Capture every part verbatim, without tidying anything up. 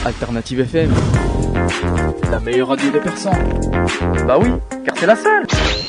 Alternative F M, la meilleure radio des Persans. Bah oui, car c'est la seule.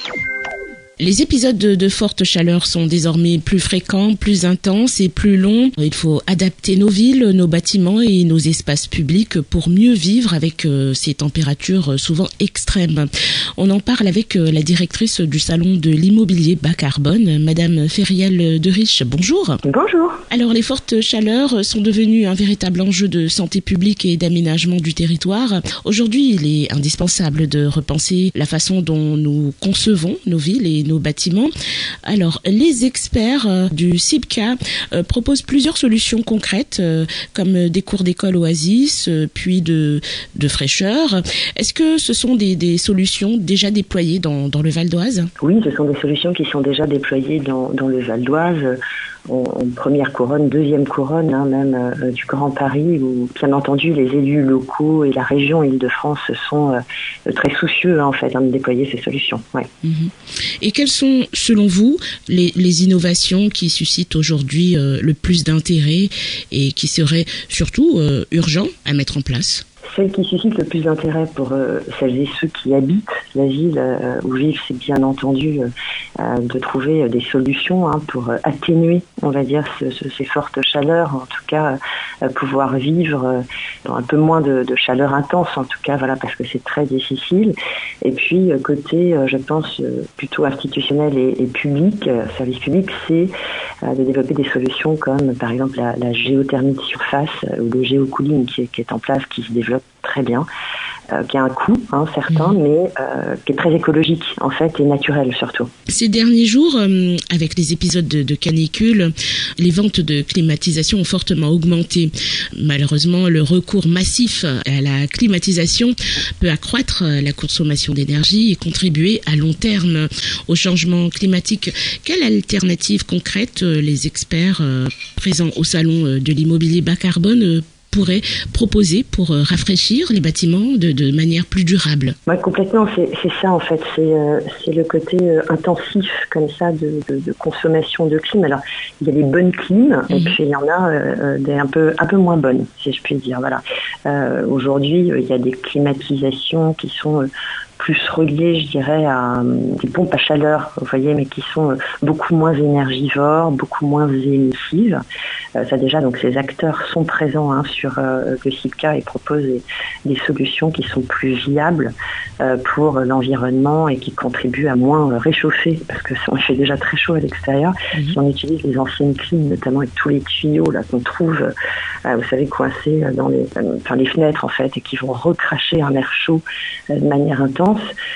Les épisodes de, de forte chaleur sont désormais plus fréquents, plus intenses et plus longs. Il faut adapter nos villes, nos bâtiments et nos espaces publics pour mieux vivre avec euh, ces températures souvent extrêmes. On en parle avec euh, la directrice du salon de l'immobilier bas carbone, Madame Feriel de Riche. Bonjour. Bonjour. Alors, les fortes chaleurs sont devenues un véritable enjeu de santé publique et d'aménagement du territoire. Aujourd'hui, il est indispensable de repenser la façon dont nous concevons nos villes et nos bâtiments. Alors, les experts euh, du CIBCA euh, proposent plusieurs solutions concrètes, euh, comme des cours d'école oasis, euh, puis de, de fraîcheur. Est-ce que ce sont des, des solutions déjà déployées dans, dans le Val d'Oise ? Oui, ce sont des solutions qui sont déjà déployées dans, dans le Val d'Oise, en, en première couronne, deuxième couronne, hein, même euh, du Grand Paris, où bien entendu les élus locaux et la région Île-de-France sont euh, très soucieux hein, en fait hein, de déployer ces solutions. Ouais. Mmh. Et quelles sont, selon vous, les, les innovations qui suscitent aujourd'hui euh, le plus d'intérêt et qui seraient surtout euh, urgents à mettre en place ? Celle qui suscite le plus d'intérêt pour euh, celles et ceux qui habitent la ville euh, où vivent, c'est bien entendu euh, de trouver euh, des solutions hein, pour euh, atténuer, on va dire, ce, ce, ces fortes chaleurs, en tout cas euh, pouvoir vivre euh, dans un peu moins de, de chaleur intense, en tout cas, voilà, parce que c'est très difficile. Et puis euh, côté, euh, je pense, euh, plutôt institutionnel et, et public, euh, service public, c'est euh, de développer des solutions comme, par exemple, la, la géothermie de surface euh, ou le géocooling qui est, qui est en place, qui se développe très bien, euh, qui a un coût hein, certain, mmh. mais euh, qui est très écologique en fait et naturel surtout. Ces derniers jours, euh, avec les épisodes de, de canicule, les ventes de climatisation ont fortement augmenté. Malheureusement, le recours massif à la climatisation peut accroître la consommation d'énergie et contribuer à long terme au changement climatique. Quelle alternative concrète les experts euh, présents au salon de l'immobilier bas carbone euh, pourrait proposer pour euh, rafraîchir les bâtiments de, de manière plus durable? Ouais, complètement, c'est, c'est ça en fait, c'est, euh, c'est le côté euh, intensif comme ça de, de, de consommation de clim. Alors, il y a des bonnes clims mmh. et puis il y en a euh, des un peu, un peu moins bonnes, si je puis dire. Voilà. Euh, aujourd'hui, il y a des climatisations qui sont... Euh, plus reliés, je dirais, à des pompes à chaleur, vous voyez, mais qui sont beaucoup moins énergivores, beaucoup moins émissives. Euh, ça déjà, donc ces acteurs sont présents hein, sur euh, le CIBCA et proposent des, des solutions qui sont plus viables euh, pour l'environnement et qui contribuent à moins réchauffer, parce que on fait déjà très chaud à l'extérieur. Mmh. Si on utilise les anciennes clims, notamment avec tous les tuyaux là qu'on trouve, euh, vous savez, coincés dans les, euh, enfin, les fenêtres en fait, et qui vont recracher un air chaud euh, de manière intense.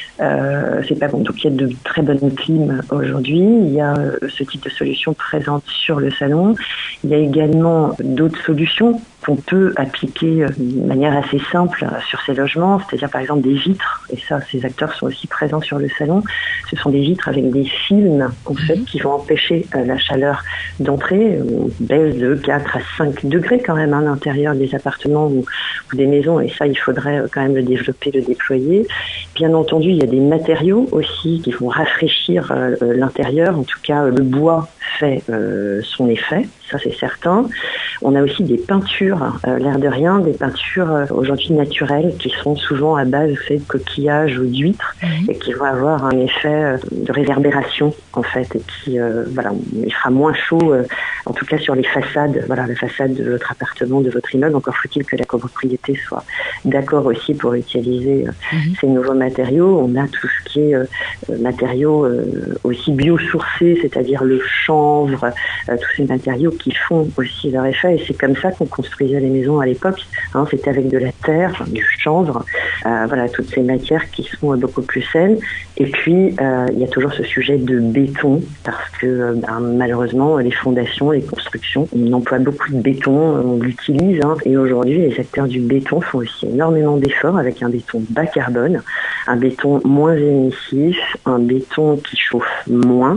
Euh, c'est pas bon. Donc il y a de très bonnes clims aujourd'hui. Il y a euh, ce type de solution présente sur le salon. Il y a également d'autres solutions qu'on peut appliquer de manière assez simple sur ces logements, c'est-à-dire par exemple des vitres, et ça, ces acteurs sont aussi présents sur le salon. Ce sont des vitres avec des films en fait qui vont empêcher euh, la chaleur d'entrer. On baisse de quatre à cinq degrés quand même à l'intérieur des appartements ou, ou des maisons, et ça, il faudrait euh, quand même le développer, le déployer. Bien entendu, il y a des matériaux aussi qui vont rafraîchir euh, l'intérieur. En tout cas, le bois fait euh, son effet, ça c'est certain. On a aussi des peintures, euh, l'air de rien, des peintures euh, aujourd'hui naturelles qui sont souvent à base de coquillages ou d'huîtres mmh. et qui vont avoir un effet euh, de réverbération en fait, et qui, euh, voilà, il fera moins chaud, euh, en tout cas sur les façades, voilà, la façade de votre appartement, de votre immeuble. Encore faut-il que la copropriété soit d'accord aussi pour utiliser euh, mmh. ces nouveaux matériaux. On a tout ce qui est euh, matériaux euh, aussi biosourcés, c'est-à-dire le chanvre, euh, tous ces matériaux qui font aussi leur effet, et c'est comme ça qu'on construisait les maisons à l'époque, hein, c'était avec de la terre, du chanvre, euh, voilà, toutes ces matières qui sont beaucoup plus saines. Et puis euh, il y a toujours ce sujet de béton, parce que euh, ben, malheureusement les fondations, les constructions, on emploie beaucoup de béton, on l'utilise, hein, et aujourd'hui les acteurs du béton font aussi énormément d'efforts avec un béton bas carbone, un béton moins émissif, un béton qui chauffe moins,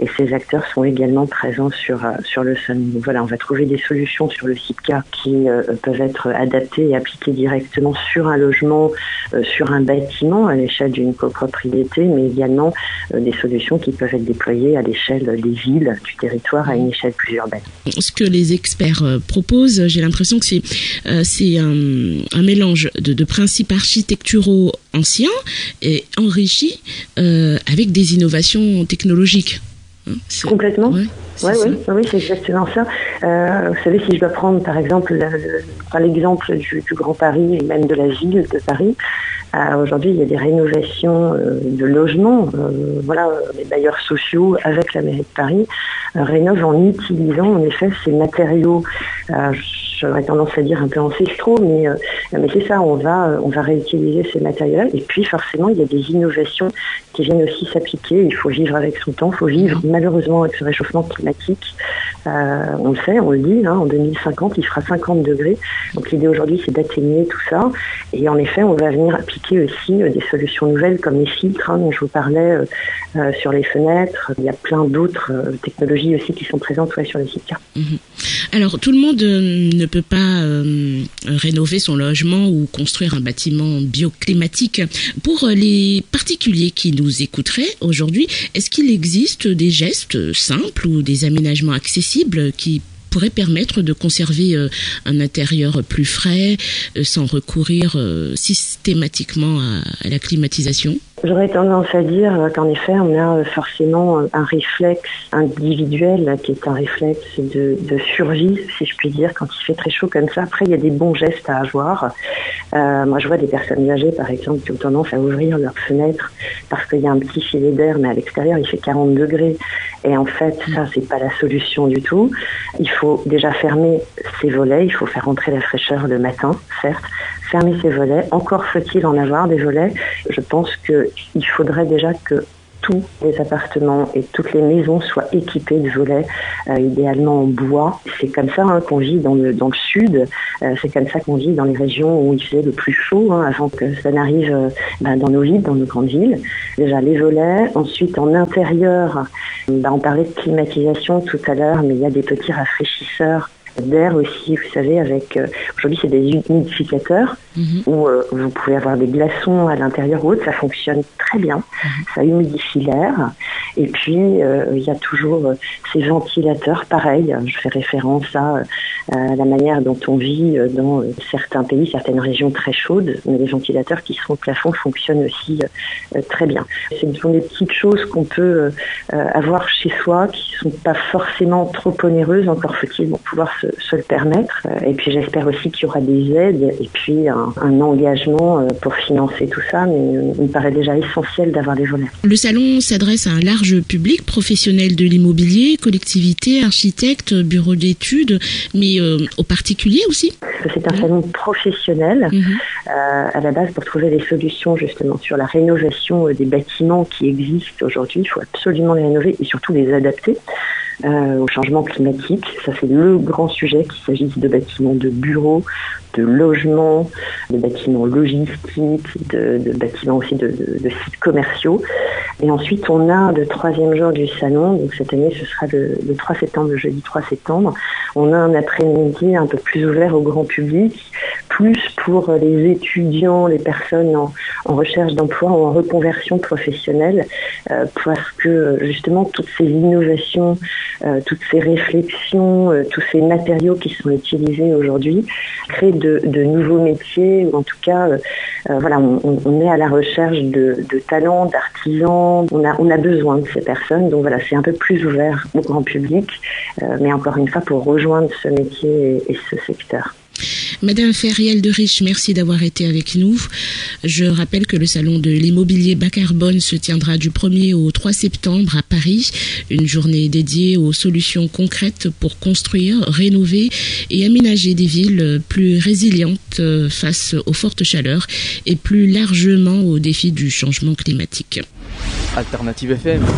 et ces acteurs sont également présents sur sur le salon. Donc voilà, on va trouver des solutions sur le SIPCA qui euh, peuvent être adaptées et appliquées directement sur un logement, euh, sur un bâtiment à l'échelle d'une copropriété, mais également euh, des solutions qui peuvent être déployées à l'échelle des villes, du territoire, à une échelle plus urbaine. Ce que les experts euh, proposent, j'ai l'impression que c'est euh, c'est un, un mélange de, de principes architecturaux anciens et enrichis euh, avec des innovations technologiques. Hein, Complètement. Ouais, ouais, oui, oui, c'est exactement ça. Euh, vous savez, si je dois prendre par exemple le, le, l'exemple du, du Grand Paris et même de la ville de Paris, euh, aujourd'hui il y a des rénovations euh, de logements. Euh, voilà, les bailleurs sociaux avec la mairie de Paris euh, rénovent en utilisant en effet ces matériaux. Euh, J'aurais tendance à dire un peu ancestraux, mais, euh, mais c'est ça, on va, on va réutiliser ces matériaux-là. Et puis forcément, il y a des innovations qui viennent aussi s'appliquer. Il faut vivre avec son temps, il faut vivre malheureusement avec ce réchauffement climatique. Euh, on le sait, on le dit, hein, en deux mille cinquante, il fera cinquante degrés. Donc l'idée aujourd'hui, c'est d'atténuer tout ça. Et en effet, on va venir appliquer aussi euh, des solutions nouvelles comme les filtres, hein, dont je vous parlais euh, euh, sur les fenêtres. Il y a plein d'autres euh, technologies aussi qui sont présentes ouais, sur les sites. Mmh. Alors, tout le monde euh, ne peut pas euh, rénover son logement ou construire un bâtiment bioclimatique. Pour les particuliers qui nous écouteraient aujourd'hui, est-ce qu'il existe des gestes simples ou des aménagements accessibles qui pourraient permettre de conserver euh, un intérieur plus frais euh, sans recourir euh, systématiquement à, à la climatisation ? J'aurais tendance à dire qu'en effet, on a forcément un réflexe individuel qui est un réflexe de, de survie, si je puis dire, quand il fait très chaud comme ça. Après, il y a des bons gestes à avoir. Euh, moi, je vois des personnes âgées, par exemple, qui ont tendance à ouvrir leurs fenêtres parce qu'il y a un petit filet d'air, mais à l'extérieur, il fait quarante degrés. Et en fait, ça, c'est pas la solution du tout. Il faut déjà fermer ses volets. Il faut faire entrer la fraîcheur le matin, certes. Fermer ses volets. Encore faut-il en avoir des volets. Je pense qu'il faudrait déjà que tous les appartements et toutes les maisons soient équipées de volets, euh, idéalement en bois. C'est comme ça hein, qu'on vit dans le, dans le sud. Euh, c'est comme ça qu'on vit dans les régions où il faisait le plus chaud, hein, avant que ça n'arrive euh, ben, dans nos villes, dans nos grandes villes. Déjà les volets. Ensuite, en intérieur, ben, on parlait de climatisation tout à l'heure, mais il y a des petits rafraîchisseurs d'air aussi, vous savez, avec euh, aujourd'hui c'est des humidificateurs mmh. où euh, vous pouvez avoir des glaçons à l'intérieur ou autre, ça fonctionne très bien, mmh. ça humidifie l'air. Et puis euh, il y a toujours euh, ces ventilateurs, pareil, je fais référence à, euh, à la manière dont on vit euh, dans euh, certains pays, certaines régions très chaudes, mais les ventilateurs qui sont au plafond fonctionnent aussi euh, euh, très bien. Ce sont des petites choses qu'on peut euh, avoir chez soi qui sont pas forcément trop onéreuses, encore faut-il bon, pouvoir se, se le permettre. Et puis j'espère aussi qu'il y aura des aides et puis un, un engagement pour financer tout ça, mais il me paraît déjà essentiel d'avoir des volets. Le salon s'adresse à un large public, professionnels de l'immobilier, collectivités, architectes, bureaux d'études, mais euh, aux particuliers aussi. C'est un salon professionnel mmh. euh, à la base pour trouver des solutions justement sur la rénovation des bâtiments qui existent aujourd'hui. Il faut absolument les rénover et surtout les adapter Euh, au changement climatique. Ça, c'est le grand sujet, qu'il s'agisse de bâtiments de bureaux, de logements, de bâtiments logistiques, de, de bâtiments aussi de, de, de sites commerciaux. Et ensuite, on a le troisième jour du salon, donc cette année, ce sera le, le trois septembre, le jeudi trois septembre. On a un après-midi un peu plus ouvert au grand public, plus pour les étudiants, les personnes en, en recherche d'emploi ou en reconversion professionnelle, euh, parce que justement, toutes ces innovations, euh, toutes ces réflexions, euh, tous ces matériaux qui sont utilisés aujourd'hui créent de, de nouveaux métiers, ou en tout cas, euh, euh, voilà, on, on est à la recherche de, de talents, d'artisans. On a, on a besoin de ces personnes, donc voilà, c'est un peu plus ouvert au grand public, euh, mais encore une fois, pour rejoindre ce métier et, et ce secteur. Madame Feriel de Riche, merci d'avoir été avec nous. Je rappelle que le salon de l'immobilier bas carbone se tiendra du premier au trois septembre à Paris. Une journée dédiée aux solutions concrètes pour construire, rénover et aménager des villes plus résilientes face aux fortes chaleurs et plus largement aux défis du changement climatique. Alternative F M,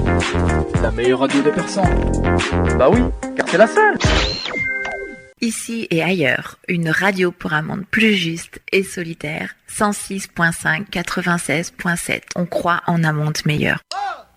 la meilleure radio des Persans. Bah oui, car c'est la seule. Ici et ailleurs, une radio pour un monde plus juste et solidaire. cent six virgule cinq, quatre-vingt-seize virgule sept. On croit en un monde meilleur.